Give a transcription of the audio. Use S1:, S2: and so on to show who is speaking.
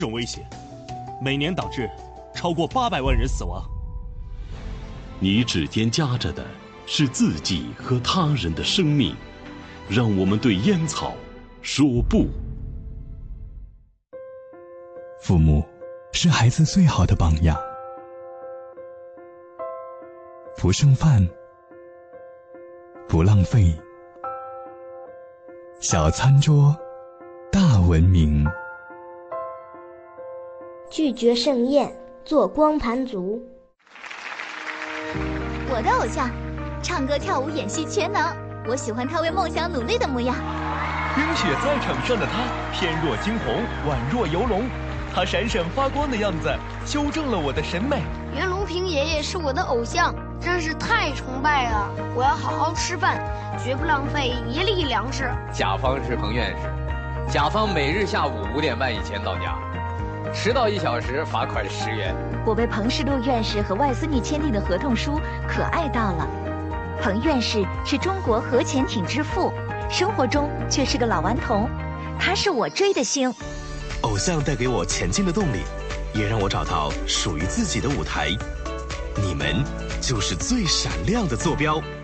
S1: 这种威胁，每年导致超过800万人死亡。
S2: 你指尖夹着的是自己和他人的生命，让我们对烟草说不。
S3: 父母是孩子最好的榜样。不剩饭，不浪费，小餐桌，大文明。
S4: 拒绝盛宴，做光盘族。
S5: 我的偶像，唱歌跳舞演戏全能，我喜欢他为梦想努力的模样。
S6: 冰雪赛场上的他，翩若惊鸿，宛若游龙，他闪闪发光的样子，修正了我的审美。
S7: 袁隆平爷爷是我的偶像，真是太崇拜了！我要好好吃饭，绝不浪费一粒粮食。
S8: 甲方是彭院士，甲方每日下午5点半以前到家，迟到1小时罚款10元。
S5: 我被彭世禄院士和外孙女签订的合同书可爱到了。彭院士是中国核潜艇之父，生活中却是个老顽童，他是我追的星。
S9: 偶像带给我前进的动力，也让我找到属于自己的舞台。你们就是最闪亮的坐标。